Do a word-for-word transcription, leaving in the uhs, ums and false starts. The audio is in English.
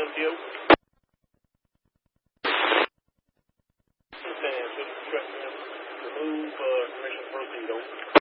Tokyo. Understand, remove uh, permission to proceed, over.